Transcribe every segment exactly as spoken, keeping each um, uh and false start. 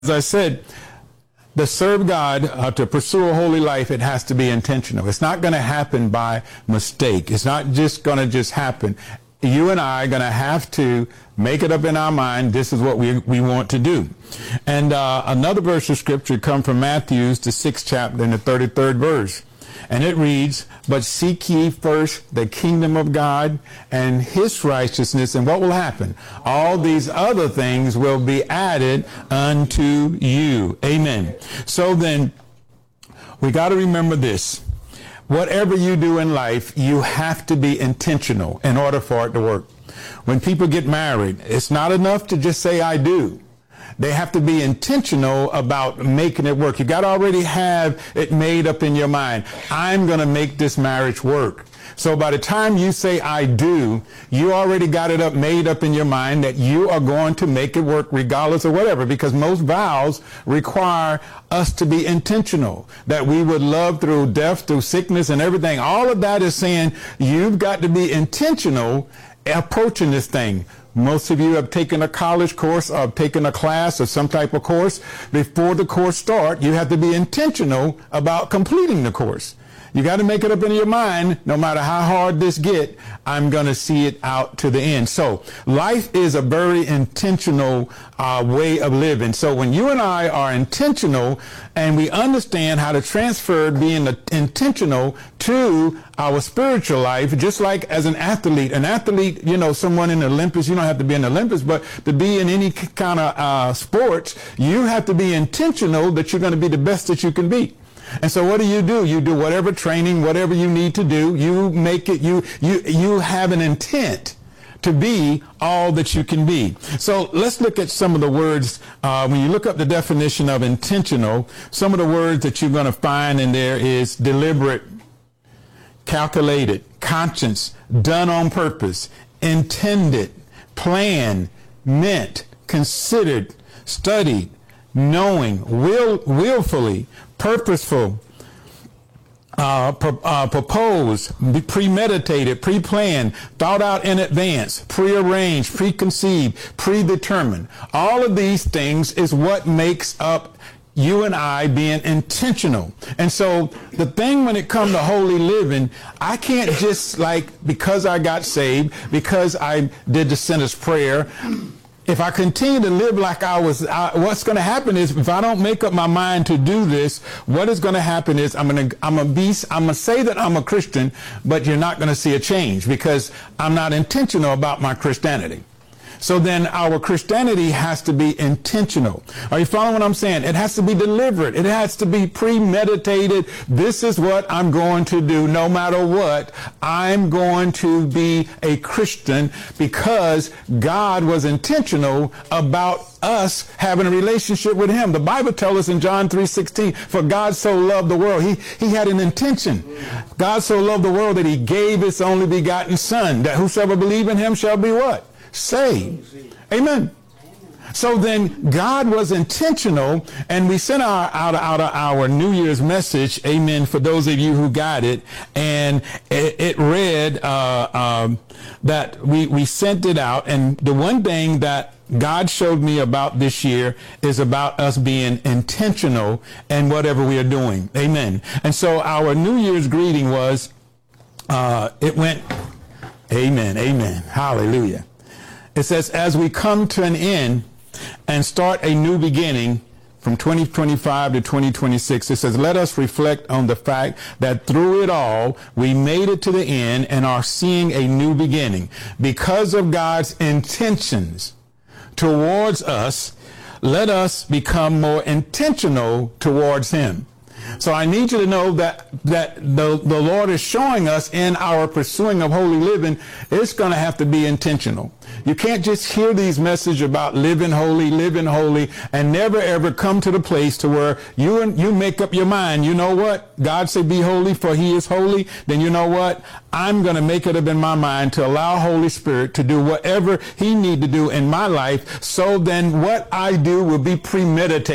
As I said, to serve God, uh, to pursue a holy life, it has to be intentional. It's not going to happen by mistake. It's not just going to just happen. You and I are going to have to make it up in our mind. This is what we we want to do. And uh, another verse of scripture come from Matthew, the sixth chapter, and the thirty-third verse. And it reads, "But seek ye first the kingdom of God and his righteousness, and what will happen? All these other things will be added unto you." Amen. So then, we got to remember this. Whatever you do in life, you have to be intentional in order for it to work. When people get married, it's not enough to just say, "I do." They have to be intentional about making it work. You got to already have it made up in your mind. I'm going to make this marriage work. So by the time you say, "I do," you already got it up, made up in your mind that you are going to make it work regardless of whatever, because most vows require us to be intentional, that we would love through death, through sickness and everything. All of that is saying you've got to be intentional approaching this thing. Most of you have taken a college course or taken a class or some type of course. Before the course starts, you have to be intentional about completing the course. You got to make it up in your mind, no matter how hard this get, I'm going to see it out to the end. So life is a very intentional uh, way of living. So when you and I are intentional and we understand how to transfer being intentional to our spiritual life, just like as an athlete, an athlete, you know, someone in the Olympics, you don't have to be in the Olympics, but to be in any kind of uh, sports, you have to be intentional that you're going to be the best that you can be. And so what do you do? You do whatever training, whatever you need to do. You make it, you, you, you have an intent to be all that you can be. So let's look at some of the words. Uh, when you look up the definition of intentional, some of the words that you're going to find in there is deliberate, calculated, conscious, done on purpose, intended, planned, meant, considered, studied, knowing, will, willfully, purposeful, uh, pro, uh, proposed, premeditated, pre-planned, thought out in advance, prearranged, preconceived, predetermined. All of these things is what makes up you and I being intentional. And so the thing when it comes to holy living, I can't just like, because I got saved, because I did the sinner's prayer, if I continue to live like I was, I, what's going to happen is if I don't make up my mind to do this, what is going to happen is I'm going to, I'm going to be, I'm going to say that I'm a Christian, but you're not going to see a change because I'm not intentional about my Christianity. So then our Christianity has to be intentional. Are you following what I'm saying? It has to be deliberate. It has to be premeditated. This is what I'm going to do no matter what. I'm going to be a Christian because God was intentional about us having a relationship with him. The Bible tells us in John three sixteen, for God so loved the world. He, he had an intention. God so loved the world that he gave his only begotten son, that whosoever believe in him shall be what? Saved. Amen. So then God was intentional, and we sent our out, out our New Year's message, amen, for those of you who got it, and it, it read uh, um, that we, we sent it out, and the one thing that God showed me about this year is about us being intentional in whatever we are doing. Amen. And so our New Year's greeting was, uh, it went, amen, amen, hallelujah. It says, as we come to an end and start a new beginning from twenty twenty-five to twenty twenty-six, it says, let us reflect on the fact that through it all, we made it to the end and are seeing a new beginning. Because of God's intentions towards us, let us become more intentional towards him. So I need you to know that that the, the Lord is showing us in our pursuing of holy living, it's going to have to be intentional. You can't just hear these messages about living holy, living holy, and never ever come to the place to where you and you make up your mind. You know what? God said, be holy for he is holy. Then you know what? I'm going to make it up in my mind to allow Holy Spirit to do whatever he need to do in my life. So then what I do will be premeditated.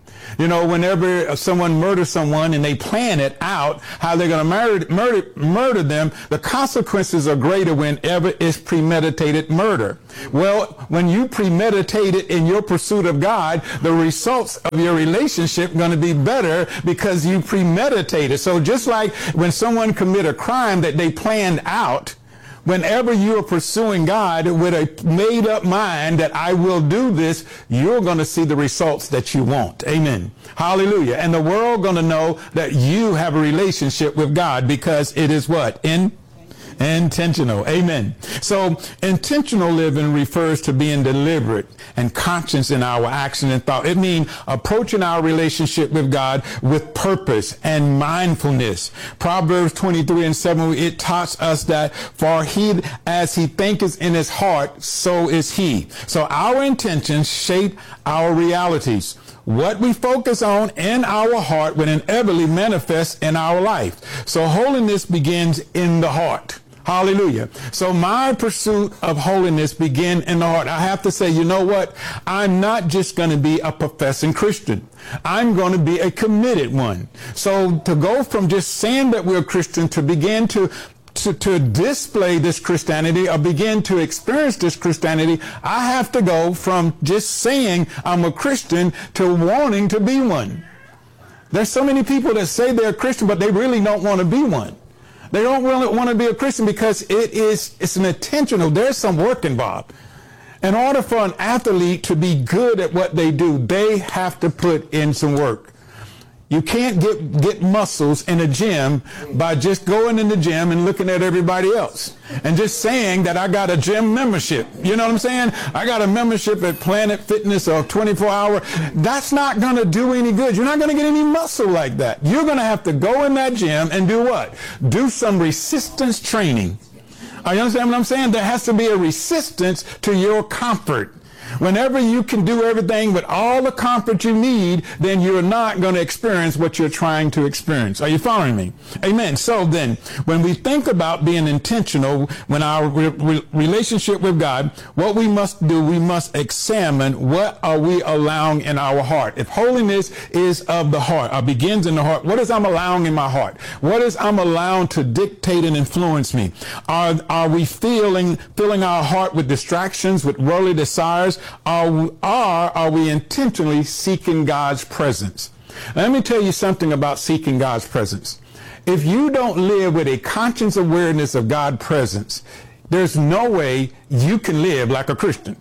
You know, whenever someone murders someone and they plan it out, how they're going to murder, murder, murder them, the consequences are greater whenever it's premeditated murder. Well, when you premeditate it in your pursuit of God, the results of your relationship are going to be better because you premeditated. So just like when someone commit a crime that they planned out, whenever you are pursuing God with a made up mind that I will do this, you're going to see the results that you want. Amen. Hallelujah. And the world going to know that you have a relationship with God because it is what? In intentional. Amen. So intentional living refers to being deliberate and conscious in our action and thought. It means approaching our relationship with God with purpose and mindfulness. Proverbs twenty-three and seven, it taught us that for he, as he thinketh in his heart, so is he. So our intentions shape our realities. What we focus on in our heart will inevitably manifest in our life. So holiness begins in the heart. Hallelujah. So my pursuit of holiness begin in the heart. I have to say, you know what? I'm not just going to be a professing Christian. I'm going to be a committed one. So to go from just saying that we're Christian to begin to To, to display this Christianity or begin to experience this Christianity, I have to go from just saying I'm a Christian to wanting to be one. There's so many people that say they're Christian, but they really don't want to be one. They don't really want to be a Christian because it is, it's an intentional, there's some work involved. In order for an athlete to be good at what they do, they have to put in some work. You can't get, get muscles in a gym by just going in the gym and looking at everybody else and just saying that I got a gym membership. You know what I'm saying? I got a membership at Planet Fitness or twenty-four hour. That's not going to do any good. You're not going to get any muscle like that. You're going to have to go in that gym and do what? Do some resistance training. Are you understand what I'm saying? There has to be a resistance to your comfort. Whenever you can do everything with all the comfort you need, then you're not going to experience what you're trying to experience. Are you following me? Amen. So then, when we think about being intentional, when our re- re- relationship with God, what we must do, we must examine what are we allowing in our heart. If holiness is of the heart, or begins in the heart, what is I'm allowing in my heart? What is I'm allowing to dictate and influence me? Are, are we filling, filling our heart with distractions, with worldly desires? Are we, are, are we intentionally seeking God's presence? Let me tell you something about seeking God's presence. If you don't live with a conscious awareness of God's presence, there's no way you can live like a Christian.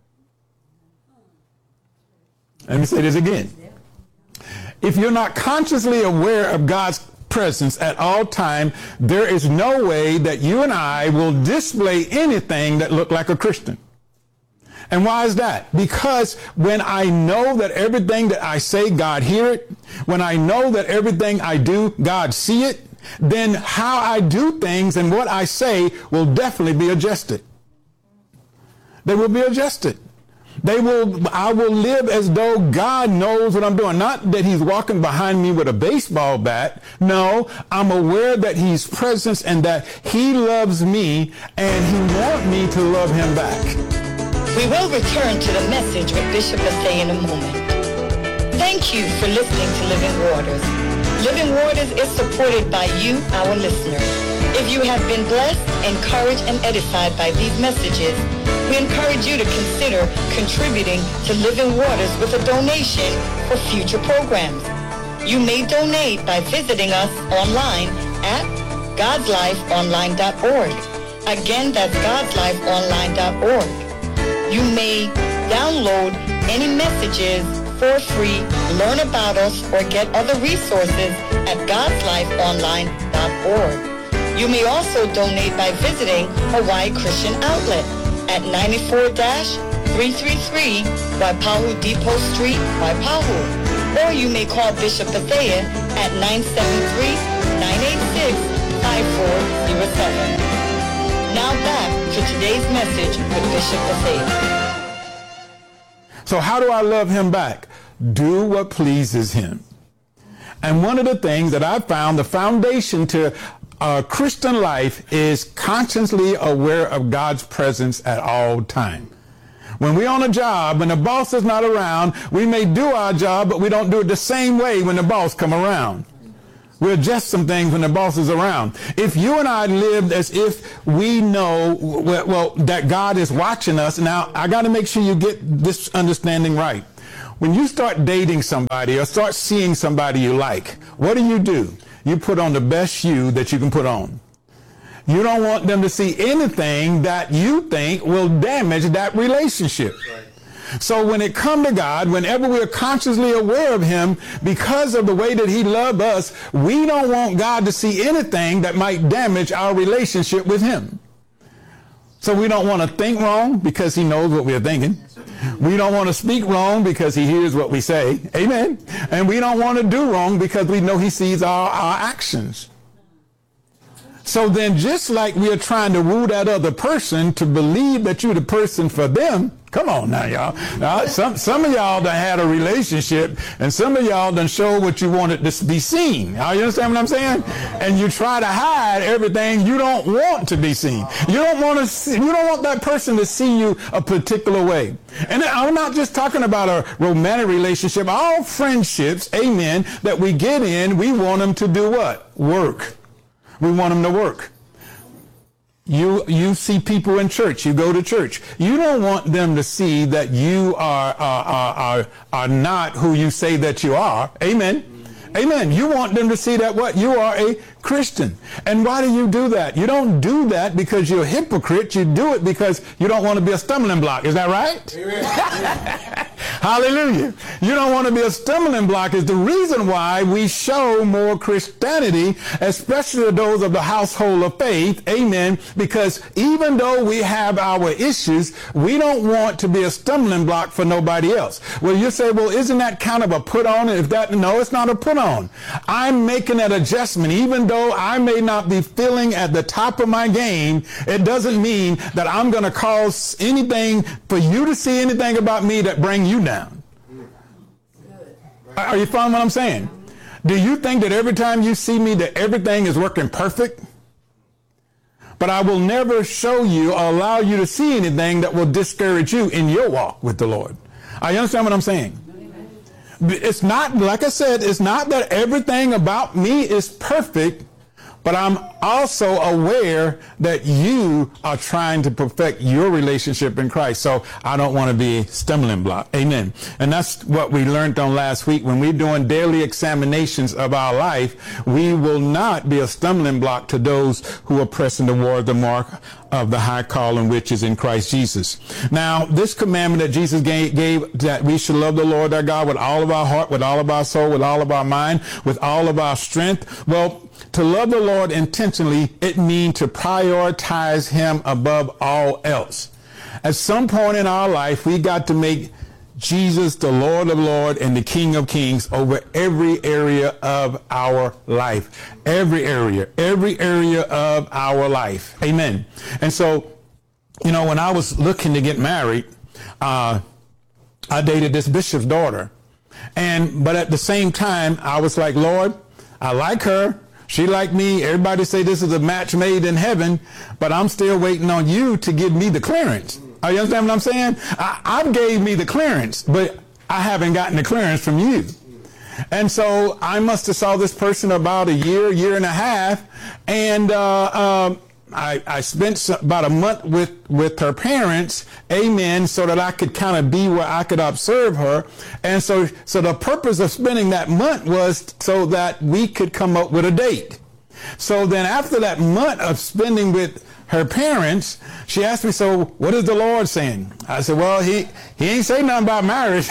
Let me say this again. If you're not consciously aware of God's presence at all time, there is no way that you and I will display anything that look like a Christian. And why is that? Because when I know that everything that I say, God hear it, when I know that everything I do, God see it, then how I do things and what I say will definitely be adjusted. They will be adjusted. They will, I will live as though God knows what I'm doing. Not that he's walking behind me with a baseball bat. No, I'm aware that he's present and that he loves me and he wants me to love him back. We will return to the message with Bishop Bethea in a moment. Thank you for listening to Living Waters. Living Waters is supported by you, our listener. If you have been blessed, encouraged, and edified by these messages, we encourage you to consider contributing to Living Waters with a donation for future programs. You may donate by visiting us online at gods life online dot org. Again, that's gods life online dot org. You may download any messages for free, learn about us, or get other resources at gods life online dot org. You may also donate by visiting Hawaii Christian Outlet at ninety-four three thirty-three Waipahu Depot Street, Waipahu. Or you may call Bishop Bethea at nine seven three, nine eight six, five four zero seven. Now back to today's message with Bishop Bethea. So how do I love him back? Do what pleases him. And one of the things that I found, the foundation to a Christian life is consciously aware of God's presence at all time. When we're on a job, when the boss is not around, we may do our job, but we don't do it the same way when the boss come around. We adjust some things when the boss is around. If you and I lived as if we know, well, that God is watching us, now I got to make sure you get this understanding right. When you start dating somebody or start seeing somebody you like, what do you do? You put on the best you that you can put on. You don't want them to see anything that you think will damage that relationship. Right. So when it comes to God, whenever we're consciously aware of him, because of the way that he loved us, we don't want God to see anything that might damage our relationship with him. So we don't want to think wrong because he knows what we're thinking. We don't want to speak wrong because he hears what we say. Amen. And we don't want to do wrong because we know he sees our, our actions. So then just like we are trying to woo that other person to believe that you're the person for them, come on now, y'all. Now, some, some of y'all done had a relationship, and some of y'all done showed what you wanted to be seen. Now, you understand what I'm saying? And you try to hide everything you don't want to be seen. You don't want to see, you don't want that person to see you a particular way. And I'm not just talking about a romantic relationship. All friendships, amen, that we get in, we want them to do what? Work. We want them to work. You you see people in church. You go to church. You don't want them to see that you are are are, are, are not who you say that you are. Amen. Amen. You want them to see that what? You are a Christian. And why do you do that? You don't do that because you're a hypocrite. You do it because you don't want to be a stumbling block. Is that right? Amen. Hallelujah. You don't want to be a stumbling block is the reason why we show more Christianity, especially those of the household of faith. Amen. Because even though we have our issues, we don't want to be a stumbling block for nobody else. Well, you say, well, isn't that kind of a put on? If that, no, it's not a put on. I'm making that adjustment. Even though I may not be feeling at the top of my game, it doesn't mean that I'm going to cause anything for you to see anything about me that bring you down. Are you following what I'm saying? Do you think that every time you see me that everything is working perfect? But I will never show you or allow you to see anything that will discourage you in your walk with the Lord. Are you understand what I'm saying? It's not, like I said, it's not that everything about me is perfect, but I'm also aware that you are trying to perfect your relationship in Christ. So I don't want to be a stumbling block. Amen. And that's what we learned on last week. When we're doing daily examinations of our life, we will not be a stumbling block to those who are pressing toward the mark of the high calling which is in Christ Jesus. Now, this commandment that Jesus gave, gave that we should love the Lord our God with all of our heart, with all of our soul, with all of our mind, with all of our strength. Well, to love the Lord intentionally, it means to prioritize him above all else. At some point in our life, we got to make Jesus the Lord of Lords and the King of Kings over every area of our life. Every area, every area of our life. Amen. And so, you know, when I was looking to get married, uh, I dated this bishop's daughter. And, but at the same time, I was like, Lord, I like her. She like me. Everybody say this is a match made in heaven, but I'm still waiting on you to give me the clearance. Are you understand what I'm saying? I, I gave me the clearance, but I haven't gotten the clearance from you. And so I must have saw this person about a year, year and a half, and uh, um, I, I spent about a month with, with her parents, amen, so that I could kind of be where I could observe her. And so, so the purpose of spending that month was so that we could come up with a date. So then after that month of spending with her parents, she asked me, so what is the Lord saying? I said, well, he, he ain't saying nothing about marriage.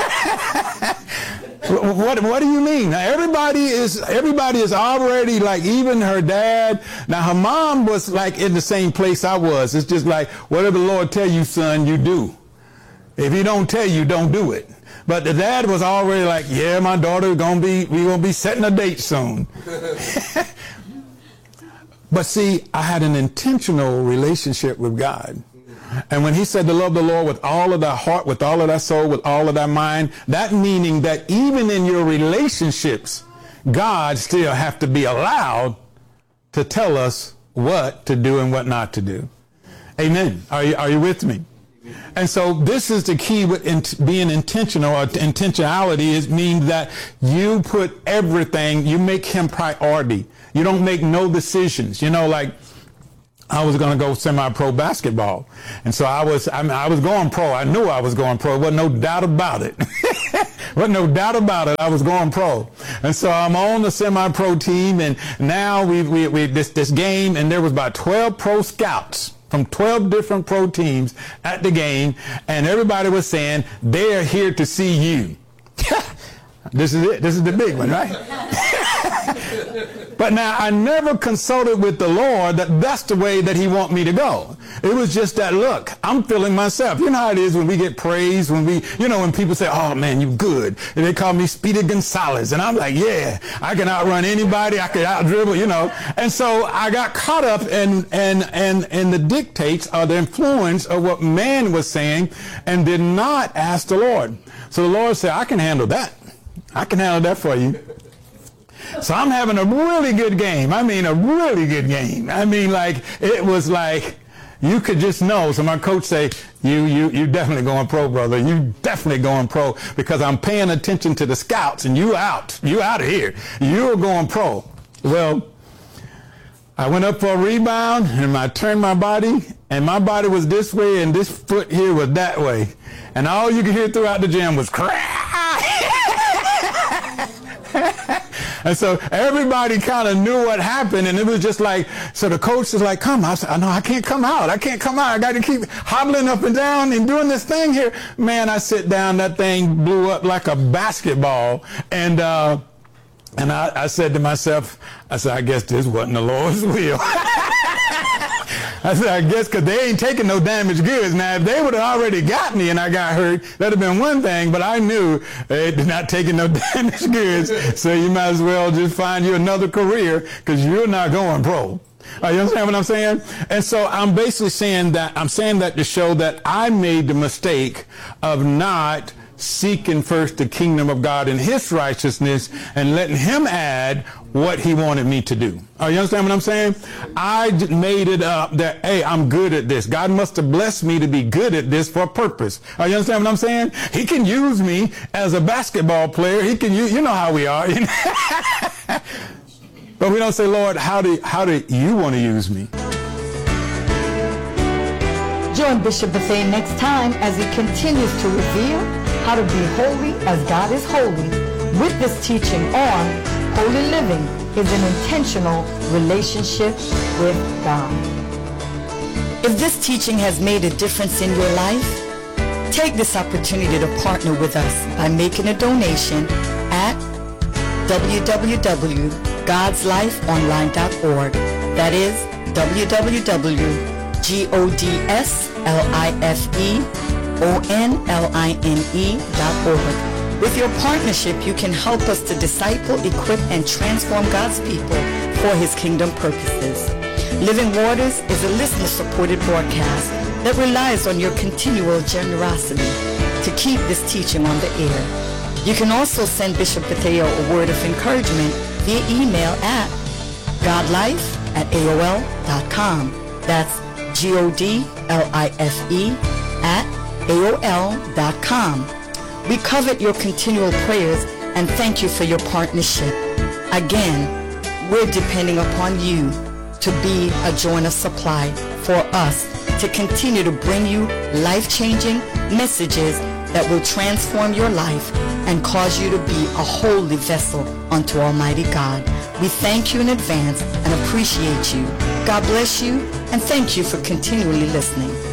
What what do you mean? Now everybody is everybody is already like, even her dad. Now her mom was like in the same place I was. It's just like, whatever the Lord tell you, son, you do. If he don't tell you, don't do it. But the dad was already like, yeah, my daughter gonna be we gonna be setting a date soon. But see, I had an intentional relationship with God. And when he said to love the Lord with all of thy heart, with all of thy soul, with all of thy mind, that meaning that even in your relationships, God still have to be allowed to tell us what to do and what not to do. Amen. Are you, are you with me? And so this is the key with in, being intentional. Or intentionality is means that you put everything, you make him priority. You don't make no decisions. You know, like I was going to go semi-pro basketball. And so I was, I mean, I was going pro. I knew I was going pro. There wasn't no doubt about it. Wasn't no doubt about it. I was going pro. And so I'm on the semi-pro team. And now we, we, we, this, this game, and there was about twelve pro scouts from twelve different pro teams at the game. And everybody was saying, they are here to see you. This is it. This is the big one, right? But now I never consulted with the Lord that that's the way that he want me to go. It was just that, look, I'm feeling myself. You know how it is when we get praised, when we, you know, when people say, oh man, you good. And they call me Speedy Gonzalez. And I'm like, yeah, I can outrun anybody. I can out dribble, you know. And so I got caught up in, in, in, in the dictates or the influence of what man was saying and did not ask the Lord. So the Lord said, I can handle that. I can handle that for you. So I'm having a really good game. I mean, a really good game. I mean, like, it was like, you could just know. So my coach say, you, you, you definitely going pro, brother. You definitely going pro because I'm paying attention to the scouts and you out. You out of here. You're going pro. Well, I went up for a rebound and I turned my body and my body was this way and this foot here was that way. And all you could hear throughout the gym was cry. And so everybody kind of knew what happened, and it was just like, so the coach was like, come. I said, no, I can't come out. I can't come out. I got to keep hobbling up and down and doing this thing here. Man, I sit down, that thing blew up like a basketball. And, uh, and I, I said to myself, I said, I guess this wasn't the Lord's will. I said, I guess because they ain't taking no damaged goods. Now, if they would have already got me and I got hurt, that'd have been one thing, but I knew they're not taking no damaged goods. So you might as well just find you another career because you're not going pro. Uh, you understand what I'm saying? And so I'm basically saying that, I'm saying that to show that I made the mistake of not seeking first the kingdom of God and his righteousness and letting him add what he wanted me to do. Oh, you understand what I'm saying? I made it up that, hey, I'm good at this. God must have blessed me to be good at this for a purpose. Oh, you understand what I'm saying? He can use me as a basketball player. He can use, you know how we are. But we don't say, Lord, how do, how do you want to use me? Join Bishop Buffet next time as he continues to reveal how to be holy as God is holy with this teaching on holy living is an intentional relationship with God. If this teaching has made a difference in your life, take this opportunity to partner with us by making a donation at w w w dot gods life online dot org. That is w w w dot gods life O N L I N E dot org. With your partnership, you can help us to disciple, equip, and transform God's people for his kingdom purposes. Living Waters is a listener-supported broadcast that relies on your continual generosity to keep this teaching on the air. You can also send Bishop Bethea a word of encouragement via email at godlife at A O L dot com. That's G O D L I F E at A O L dot com. We covet your continual prayers and thank you for your partnership. Again, we're depending upon you to be a joiner supply for us to continue to bring you life-changing messages that will transform your life and cause you to be a holy vessel unto Almighty God. We thank you in advance and appreciate you. God bless you and thank you for continually listening.